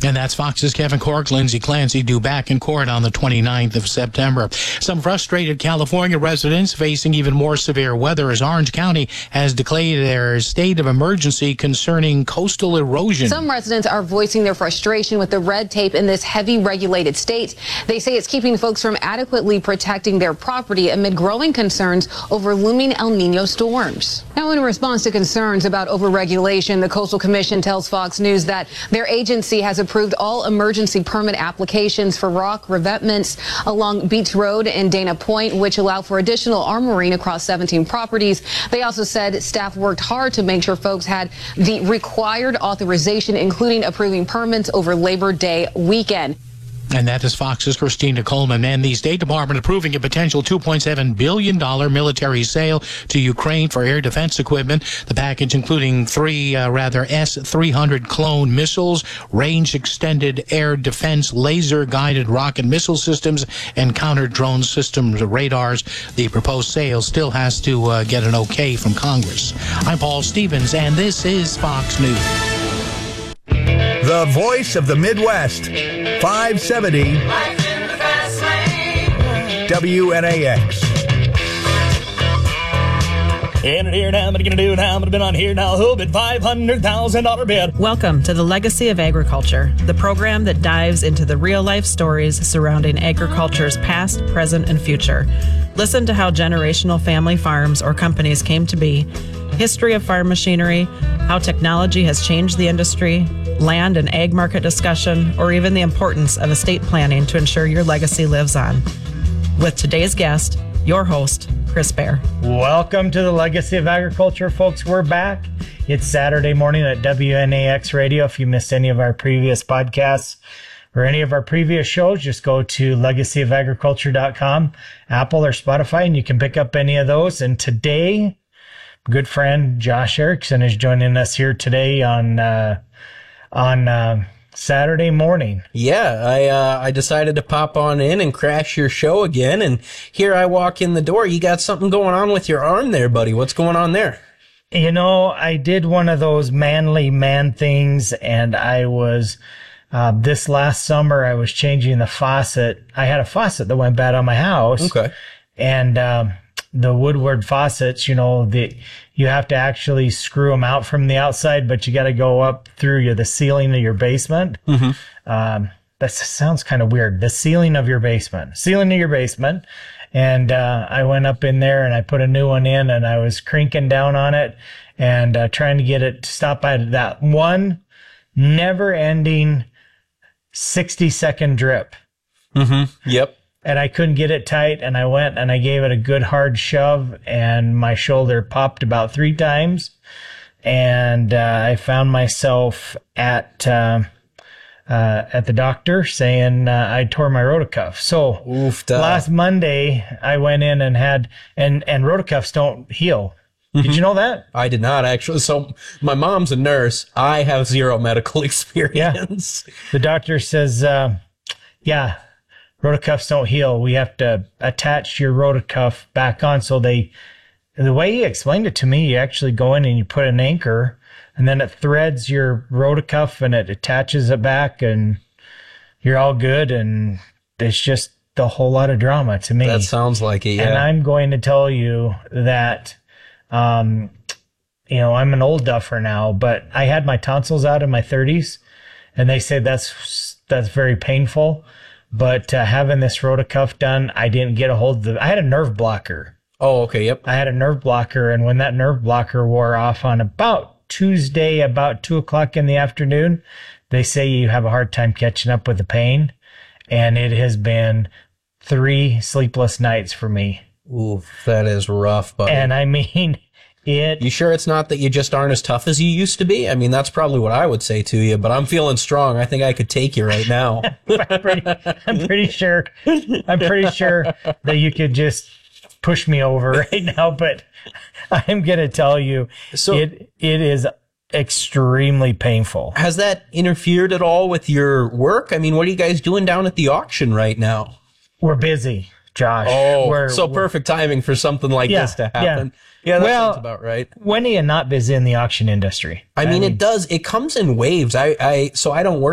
And that's Fox's Kevin Cork. Lindsay Clancy due back in court on the 29th of September. Some frustrated California residents facing even more severe weather as Orange County has declared their state of emergency concerning coastal erosion. Some residents are voicing their frustration with the red tape in this heavy regulated state. They say it's keeping folks from adequately protecting their property amid growing concerns over looming El Nino storms. Now, in response to concerns about overregulation, the Coastal Commission tells Fox News that their agency has approved all emergency permit applications for rock revetments along Beach Road and Dana Point, which allow for additional armoring across 17 properties. They also said staff worked hard to make sure folks had the required authorization, including approving permits over Labor Day weekend. And that is Fox's Christina Coleman. And the State Department approving a potential $2.7 billion military sale to Ukraine for air defense equipment. The package including three S-300 clone missiles, range-extended air defense laser-guided rocket missile systems, and counter-drone systems radars. The proposed sale still has to get an okay from Congress. I'm Paul Stevens, and this is Fox News. The voice of the Midwest, 570 WNAX. And here now, what are you going to do now? I'm going to bid on here now. Who bid $500,000 bid? Welcome to the Legacy of Agriculture, the program that dives into the real-life stories surrounding agriculture's past, present, and future. Listen to how generational family farms or companies came to be, history of farm machinery, how technology has changed the industry, land and ag market discussion, or even the importance of estate planning to ensure your legacy lives on. With today's guest, your host, Chris Baer. Welcome to the Legacy of Agriculture, folks. We're back. It's Saturday morning at WNAX Radio. If you missed any of our previous podcasts or any of our previous shows, just go to legacyofagriculture.com, Apple or Spotify, and you can pick up any of those. And today, good friend Josh Erickson is joining us here today on Saturday morning. Yeah, I decided to pop on in and crash your show again, and here I walk in the door. You got something going on with your arm there, buddy. What's going on there? You know, I did one of those manly man things, and I was, this last summer, I was changing the faucet. I had a faucet that went bad on my house. Okay. And the Woodward faucets, you know, you have to actually screw them out from the outside, but you got to go up through the ceiling of your basement. Mm-hmm. That sounds kind of weird. The ceiling of your basement. And I went up in there and I put a new one in, and I was cranking down on it and trying to get it to stop at that one never-ending 60-second drip. Mm-hmm. Yep. And I couldn't get it tight, and I went and I gave it a good hard shove, and my shoulder popped about 3 times, and I found myself at the doctor saying I tore my rotacuff. So last Monday I went in and had and rotacuffs don't heal. Mm-hmm. Did you know that? I did not, actually. So my mom's a nurse. I have zero medical experience. Yeah. The doctor says, rotacuffs don't heal. We have to attach your rotacuff back on. So the way he explained it to me, you actually go in and you put an anchor, and then it threads your rotacuff and it attaches it back, and you're all good. And it's just a whole lot of drama to me. That sounds like it, yeah. And I'm going to tell you that, I'm an old duffer now, but I had my tonsils out in my 30s, and they say that's very painful. But having this rotacuff done, I didn't get a hold of I had a nerve blocker. Oh, okay, yep. I had a nerve blocker, and when that nerve blocker wore off on about Tuesday, about 2 o'clock in the afternoon, they say you have a hard time catching up with the pain, and it has been 3 sleepless nights for me. Ooh, that is rough, buddy. And I mean, You sure it's not that you just aren't as tough as you used to be? I mean, that's probably what I would say to you, but I'm feeling strong. I think I could take you right now. I'm pretty sure that you could just push me over right now, but I'm going to tell you, it is extremely painful. Has that interfered at all with your work? I mean, what are you guys doing down at the auction right now? We're busy, Josh. Oh, so perfect timing for something like this to happen. Yeah, that sounds about right. When are you not busy in the auction industry? I mean, it does. It comes in waves. So I don't work